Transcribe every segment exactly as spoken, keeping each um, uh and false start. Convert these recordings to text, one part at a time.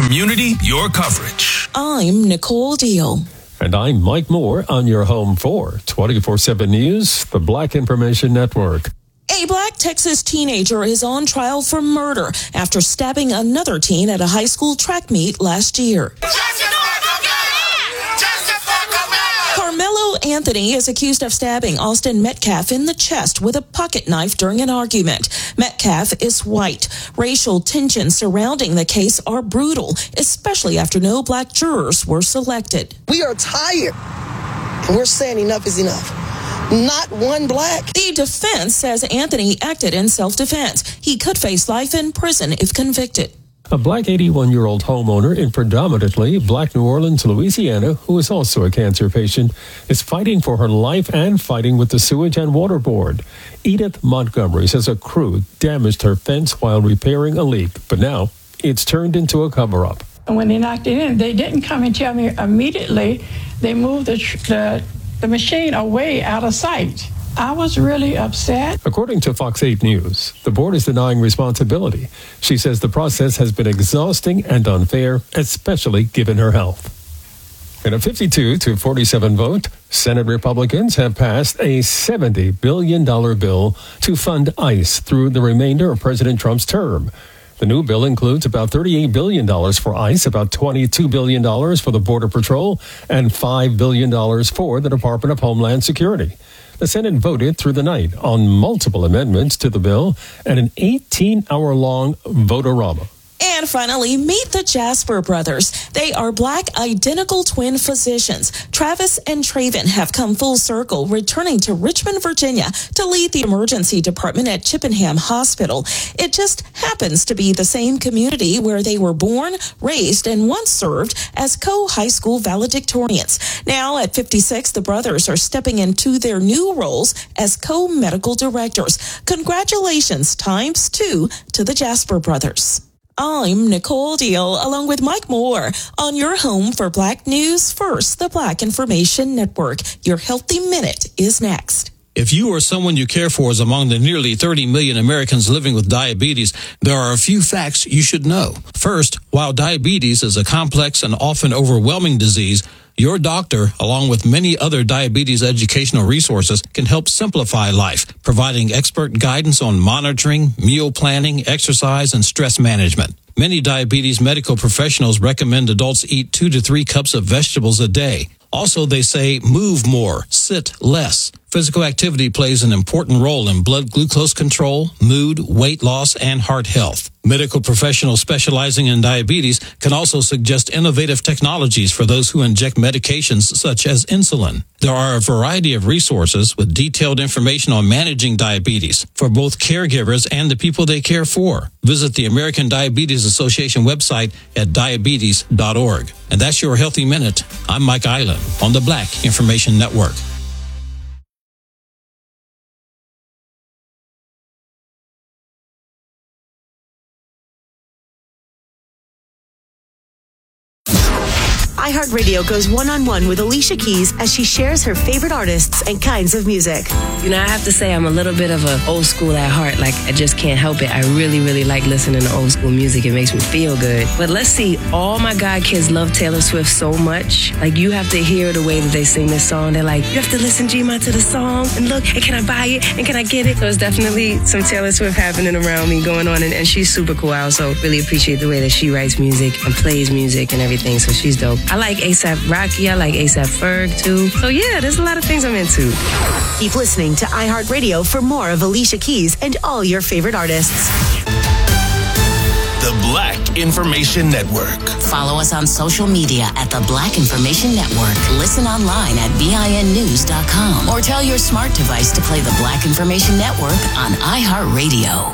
community, your coverage. I'm Nicole Deal. And I'm Mike Moore on your home for twenty-four seven News, the Black Information Network. A Black Texas teenager is on trial for murder after stabbing another teen at a high school track meet last year. Carmelo Anthony is accused of stabbing Austin Metcalf in the chest with a pocket knife during an argument. Metcalf is white. Racial tensions surrounding the case are brutal, especially after no black jurors were selected. We are tired. We're saying enough is enough. Not one black. The defense says Anthony acted in self-defense. He could face life in prison if convicted. A black eighty-one-year-old homeowner in predominantly black New Orleans, Louisiana, who is also a cancer patient, is fighting for her life and fighting with the Sewage and Water Board. Edith Montgomery says a crew damaged her fence while repairing a leak, but now it's turned into a cover-up. When they knocked it in, they didn't come and tell me immediately. They moved the, the, the machine away out of sight. I was really upset. According to Fox eight News, the board is denying responsibility. She says the process has been exhausting and unfair, especially given her health. In a fifty-two to forty-seven vote, Senate Republicans have passed a seventy billion dollars bill to fund ICE through the remainder of President Trump's term. The new bill includes about thirty-eight billion dollars for ICE, about twenty-two billion dollars for the Border Patrol, and five billion dollars for the Department of Homeland Security. The Senate voted through the night on multiple amendments to the bill and an eighteen-hour-long vote-a-rama. And finally, meet the Jasper brothers. They are black identical twin physicians. Travis and Traven have come full circle, returning to Richmond, Virginia to lead the emergency department at Chippenham Hospital. It just happens to be the same community where they were born, raised, and once served as co-high school valedictorians. Now at fifty-six, the brothers are stepping into their new roles as co-medical directors. Congratulations times two to the Jasper brothers. I'm Nicole Deal, along with Mike Moore, on your home for Black News First, the Black Information Network. Your Healthy Minute is next. If you or someone you care for is among the nearly thirty million Americans living with diabetes, there are a few facts you should know. First, while diabetes is a complex and often overwhelming disease, your doctor, along with many other diabetes educational resources, can help simplify life, providing expert guidance on monitoring, meal planning, exercise, and stress management. Many diabetes medical professionals recommend adults eat two to three cups of vegetables a day. Also, they say move more, sit less. Physical activity plays an important role in blood glucose control, mood, weight loss, and heart health. Medical professionals specializing in diabetes can also suggest innovative technologies for those who inject medications such as insulin. There are a variety of resources with detailed information on managing diabetes for both caregivers and the people they care for. Visit the American Diabetes Association website at diabetes dot org. And that's your Healthy Minute. I'm Mike Island on the Black Information Network. iHeartRadio goes one-on-one with Alicia Keys as she shares her favorite artists and kinds of music. You know, I have to say I'm a little bit of an old school at heart. Like, I just can't help it. I really, really like listening to old school music. It makes me feel good. But let's see, all my God kids love Taylor Swift so much. Like, you have to hear the way that they sing this song. They're like, you have to listen, G-Ma, to the song. And look, and can I buy it? And can I get it? So there's definitely some Taylor Swift happening around me going on. And, and she's super cool. I also really appreciate the way that she writes music and plays music and everything. So she's dope. I like ASAP Rocky. I like ASAP Ferg, too. So, yeah, there's a lot of things I'm into. Keep listening to iHeartRadio for more of Alicia Keys and all your favorite artists. The Black Information Network. Follow us on social media at the Black Information Network. Listen online at B I N news dot com or tell your smart device to play the Black Information Network on iHeartRadio.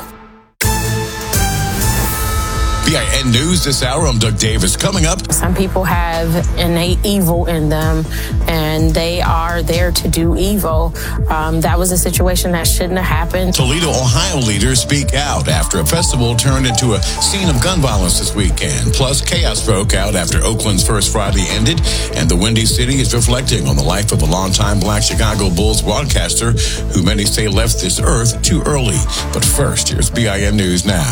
B I N News this hour. I'm Doug Davis. Coming up. Some people have innate evil in them, and they are there to do evil. Um, that was a situation that shouldn't have happened. Toledo, Ohio leaders speak out after a festival turned into a scene of gun violence this weekend. Plus, chaos broke out after Oakland's First Friday ended, and the Windy City is reflecting on the life of a longtime Black Chicago Bulls broadcaster who many say left this earth too early. But first, here's B I N News Now.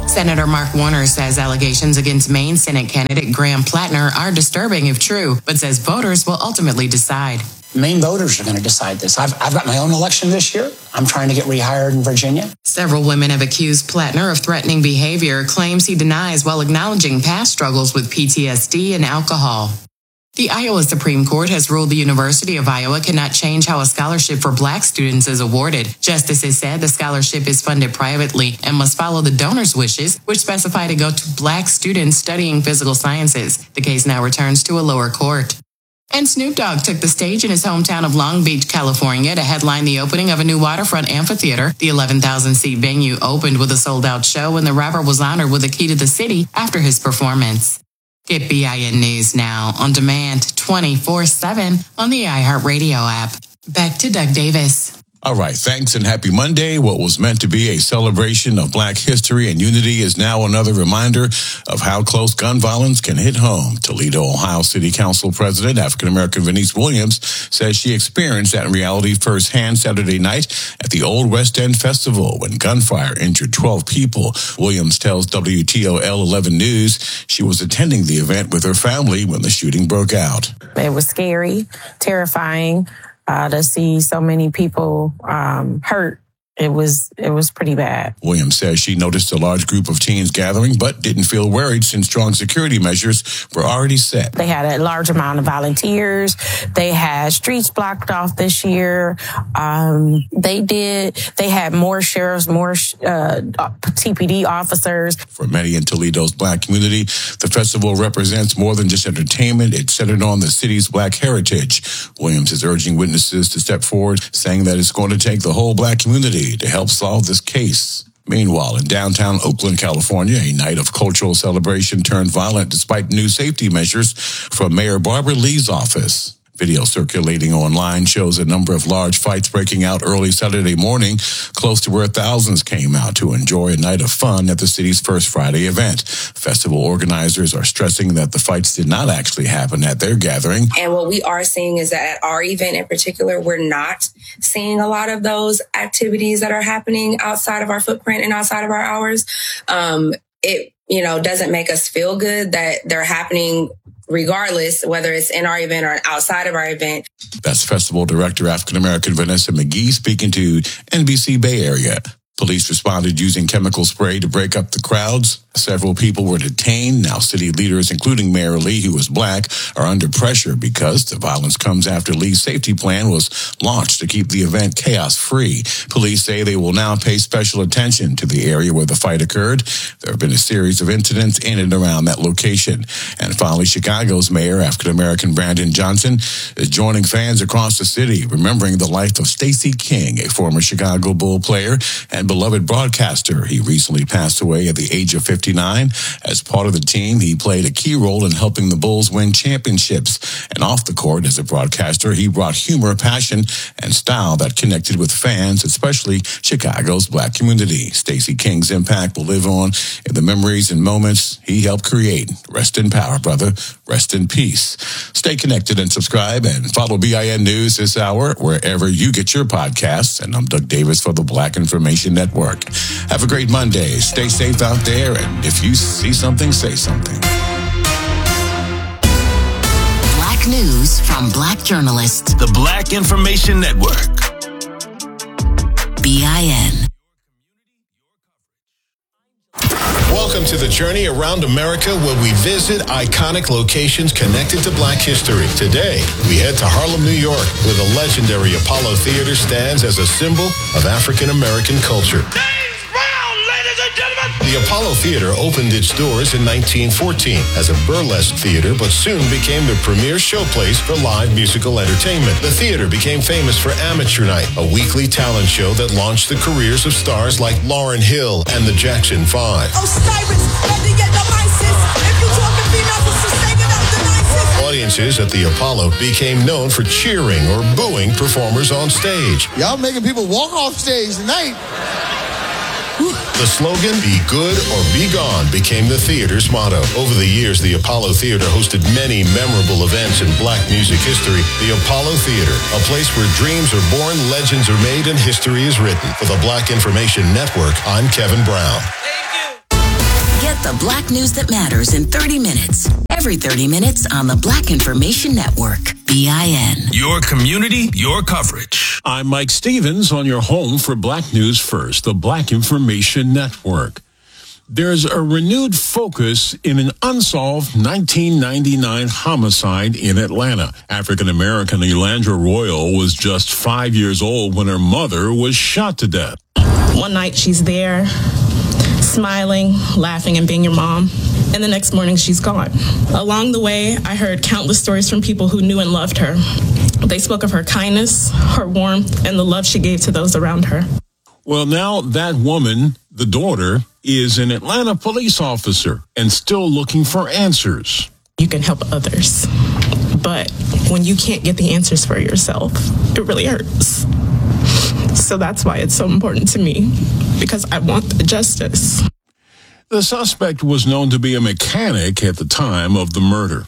Senator Mark Warner says allegations against Maine Senate candidate Graham Plattner are disturbing if true, but says voters will ultimately decide. Maine voters are going to decide this. I've, I've got my own election this year. I'm trying to get rehired in Virginia. Several women have accused Plattner of threatening behavior, claims he denies while acknowledging past struggles with P T S D and alcohol. The Iowa Supreme Court has ruled the University of Iowa cannot change how a scholarship for Black students is awarded. Justices said the scholarship is funded privately and must follow the donor's wishes, which specify to go to Black students studying physical sciences. The case now returns to a lower court. And Snoop Dogg took the stage in his hometown of Long Beach, California, to headline the opening of a new waterfront amphitheater. The eleven thousand seat venue opened with a sold-out show, and the rapper was honored with a key to the city after his performance. Get B I N News now on demand twenty-four seven on the iHeartRadio app. Back to Doug Davis. All right, thanks and happy Monday. What was meant to be a celebration of Black history and unity is now another reminder of how close gun violence can hit home. Toledo, Ohio City Council President, African-American Venice Williams, says she experienced that reality firsthand Saturday night at the Old West End Festival when gunfire injured twelve people. Williams tells W T O L eleven News she was attending the event with her family when the shooting broke out. It was scary, terrifying. Uh, to see so many people um, hurt, it was it was pretty bad. Williams says she noticed a large group of teens gathering, but didn't feel worried since strong security measures were already set. They had a large amount of volunteers. They had streets blocked off this year. Um, they did. They had more sheriffs, more uh, T P D officers. For many in Toledo's Black community, the festival represents more than just entertainment. It's centered on the city's Black heritage. Williams is urging witnesses to step forward, saying that it's going to take the whole Black community to help solve this case. Meanwhile, in downtown Oakland, California, a night of cultural celebration turned violent despite new safety measures from Mayor Barbara Lee's office. Video circulating online shows a number of large fights breaking out early Saturday morning, close to where thousands came out to enjoy a night of fun at the city's first Friday event. Festival organizers are stressing that the fights did not actually happen at their gathering. And what we are seeing is that at our event in particular, we're not seeing a lot of those activities that are happening outside of our footprint and outside of our hours. Um, it, you know, doesn't make us feel good that they're happening regardless, whether it's in our event or outside of our event. That's Festival Director African-American Vanessa McGee speaking to N B C Bay Area. Police responded using chemical spray to break up the crowds. Several people were detained. Now city leaders, including Mayor Lee, who was Black, are under pressure because the violence comes after Lee's safety plan was launched to keep the event chaos-free. Police say they will now pay special attention to the area where the fight occurred. There have been a series of incidents in and around that location. And finally, Chicago's mayor, African-American Brandon Johnson, is joining fans across the city, remembering the life of Stacey King, a former Chicago Bull player and beloved broadcaster. He recently passed away at the age of fifty-nine. As part of the team, he played a key role in helping the Bulls win championships. And off the court, as a broadcaster, he brought humor, passion, and style that connected with fans, especially Chicago's Black community. Stacey King's impact will live on in the memories and moments he helped create. Rest in power, brother. Rest in peace. Stay connected and subscribe and follow B I N News this hour wherever you get your podcasts. And I'm Doug Davis for the Black Information Network. Have a great Monday. Stay safe out there, and if you see something, say something. Black news from Black journalists. The Black Information Network. B I N. Welcome to the journey around America, where we visit iconic locations connected to Black history. Today, we head to Harlem, New York, where the legendary Apollo Theater stands as a symbol of African-American culture. The Apollo Theater opened its doors in nineteen fourteen as a burlesque theater, but soon became the premier showplace for live musical entertainment. The theater became famous for Amateur Night, a weekly talent show that launched the careers of stars like Lauryn Hill and the Jackson Five. Audiences at the Apollo became known for cheering or booing performers on stage. Y'all making people walk off stage tonight. The slogan, "Be good or be gone," became the theater's motto. Over the years, the Apollo Theater hosted many memorable events in Black music history. The Apollo Theater, a place where dreams are born, legends are made, and history is written. For the Black Information Network, I'm Kevin Brown. the Black news that matters in thirty minutes. Every thirty minutes on the Black Information Network. B I N. Your community, your coverage. I'm Mike Stevens on your home for Black News First, the Black Information Network. There's a renewed focus in an unsolved nineteen ninety-nine homicide in Atlanta. African-American Elandra Royal was just five years old when her mother was shot to death. One night she's there, smiling, laughing, and being your mom. And the next morning she's gone. Along the way, I heard countless stories from people who knew and loved her. They spoke of her kindness, her warmth, and the love she gave to those around her. Well, now that woman, the daughter, is an Atlanta police officer and still looking for answers. You can help others, but when you can't get the answers for yourself, it really hurts. So that's why it's so important to me, because I want the justice. The suspect was known to be a mechanic at the time of the murder.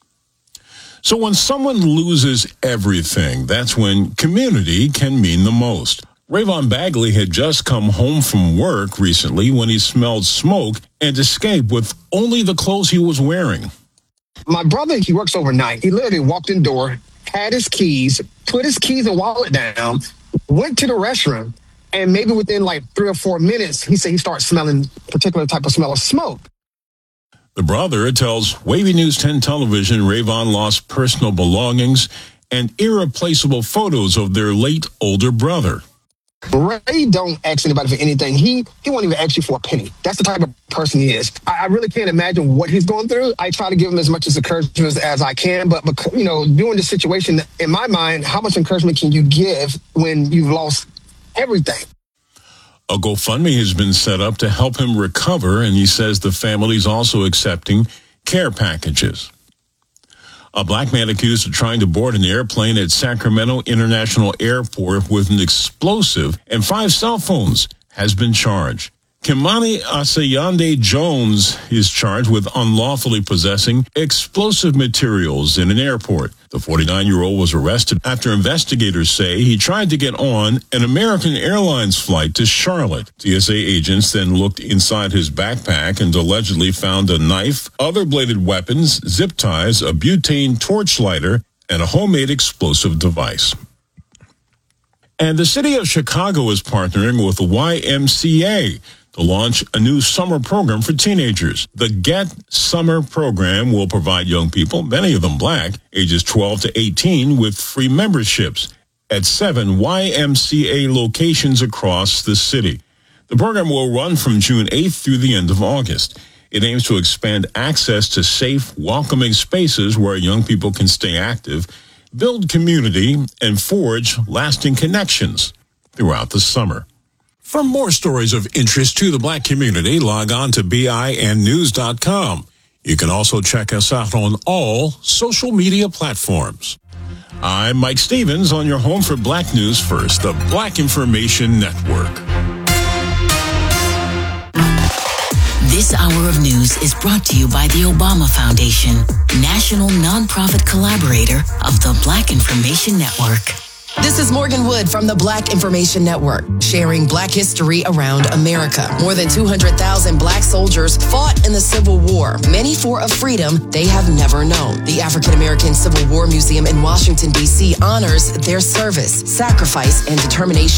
So when someone loses everything, that's when community can mean the most. Rayvon Bagley had just come home from work recently when he smelled smoke and escaped with only the clothes he was wearing. My brother, he works overnight. He literally walked in the door, had his keys, put his keys and wallet down, went to the restroom, and maybe within like three or four minutes, he said he started smelling a particular type of smell of smoke. The brother tells Wavy News ten Television Rayvon lost personal belongings and irreplaceable photos of their late older brother. Ray don't ask anybody for anything. He he won't even ask you for a penny. That's the type of person he is. I, I really can't imagine what he's going through. I try to give him as much as encouragement as I can, but, but you know, during the situation, in my mind, how much encouragement can you give when you've lost everything? A GoFundMe has been set up to help him recover, and he says the family's also accepting care packages. A black man accused of trying to board an airplane at Sacramento International Airport with an explosive and five cell phones has been charged. Kimani Asayande Jones is charged with unlawfully possessing explosive materials in an airport. The forty-nine-year-old was arrested after investigators say he tried to get on an American Airlines flight to Charlotte. T S A agents then looked inside his backpack and allegedly found a knife, other bladed weapons, zip ties, a butane torch lighter, and a homemade explosive device. And the city of Chicago is partnering with the Y M C A to launch a new summer program for teenagers. The Get Summer program will provide young people, many of them black, ages twelve to eighteen, with free memberships at seven Y M C A locations across the city. The program will run from June eighth through the end of August. It aims to expand access to safe, welcoming spaces where young people can stay active, build community, and forge lasting connections throughout the summer. For more stories of interest to the black community, log on to B I N news dot com. You can also check us out on all social media platforms. I'm Mike Stevens on your home for Black News First, the Black Information Network. This hour of news is brought to you by the Obama Foundation, national nonprofit collaborator of the Black Information Network. This is Morgan Wood from the Black Information Network, sharing Black history around America. More than two hundred thousand Black soldiers fought in the Civil War, many for a freedom they have never known. The African American Civil War Museum in Washington, D C honors their service, sacrifice, and determination.